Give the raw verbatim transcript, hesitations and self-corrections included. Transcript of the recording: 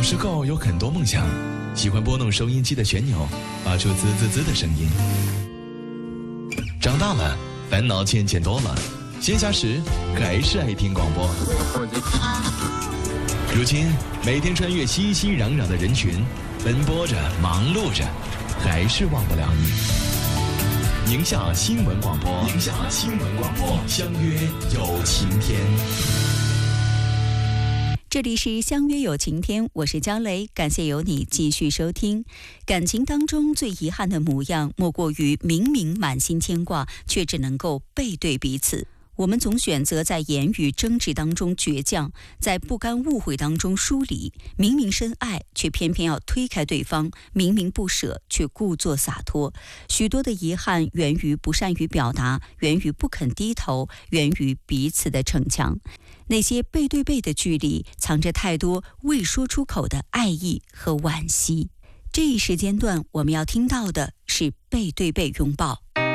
时候有很多梦想，喜欢拨弄收音机的旋钮，发出滋滋滋的声音。长大了，烦恼渐渐多了，闲暇时还是爱听广播。如今，每天穿越熙熙攘攘的人群，奔波着，忙碌着，还是忘不了你。宁夏新闻广播，宁夏新闻广播，相约有晴天。 这里是相约有晴天，我是焦雷，感谢有你继续收听。感情当中最遗憾的模样，莫过于明明满心牵挂，却只能够背对彼此。我们总选择在言语争执当中倔强，在不甘误会当中疏离，明明深爱，却偏偏要推开对方；明明不舍，却故作洒脱。许多的遗憾源于不善于表达，源于不肯低头，源于彼此的逞强。那些背对背的距离，藏着太多未说出口的爱意和惋惜。这一时间段，我们要听到的是背对背拥抱。